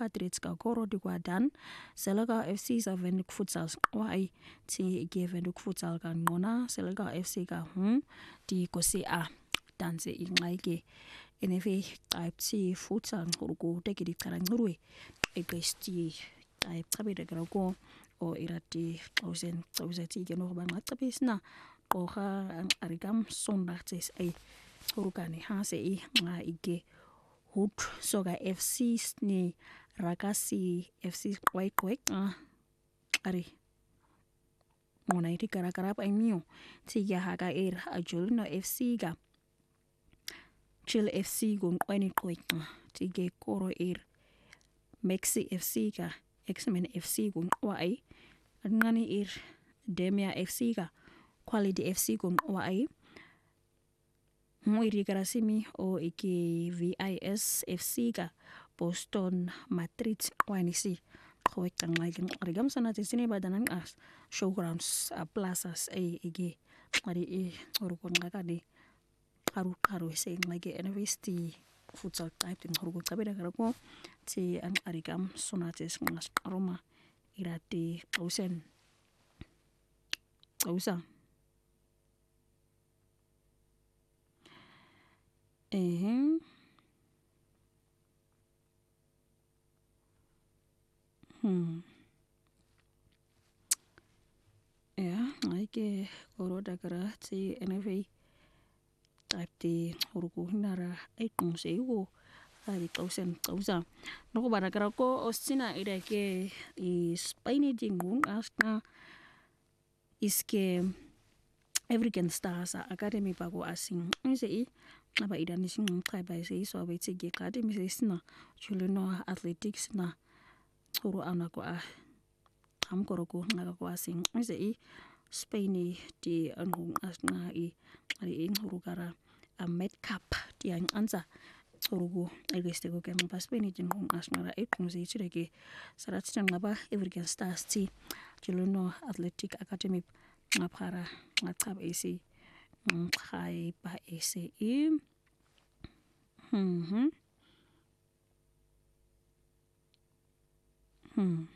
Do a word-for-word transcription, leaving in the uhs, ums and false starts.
Gadritska Goro di Guadan Selaga F C sa Windhoek Futsal Wai ti ge Windhoek Futsal ka ngona Selaga F C ka hm di kosi a danse ingaike enefe type ti futsal ngurgo teke di kara ngurwe egesti type tabe de grako o irati thousand thousand ti ke no ba ngacabisna oga arigam sondags ai urukane ha se i nga ige hut soga F C ni rakasi F C kwai kwai ah ari mona iti kara-kara pa imio ti ya haga ir ajulno F C ga Chill F C gun kwani kwai ti ge koro ir Maxi F C ga X-Men F C gun kwai ngani ir Demia F C ga Quality F C gun kwai Muiri Garasimi o iki V I S F C ga Boston Matrix wanisi kwek tang lagi rigam sana sini badanan as showgrounds uh, plazas ay igi ari i urukon ngakadi karu karu se lagi university futsal type tin urukon kabe da karako ti ang arigam sonates ngas aroma irati thousand thousand eh hmm ya ngaike koro da kara ti N F A type ti uruku hinara ai tung se wo ari thousand thousand no bara kara ko osina ida ke i Spain jingung asna iske African Stars Academy bago asing ise i aba ida ni sing try by se so aba ti ge academy se sina chuluno athletics na uru ana ko a am koroko ngaka ko asing ise i Spain di angung asna i ari ing uru kara a med cup di ang ansa urugu egeste ko kem pas Spain jingung asna ra e kung se chireke sarat sing ngaba African Stars ti chuluno athletic academy ngapara ngachab ese ngai ba ese i hmm hmm